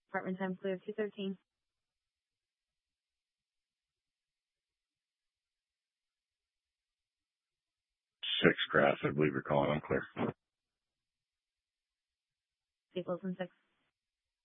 Apartment time clear 213. 6 Grass, I believe you're calling. I'm clear. Staples and 6.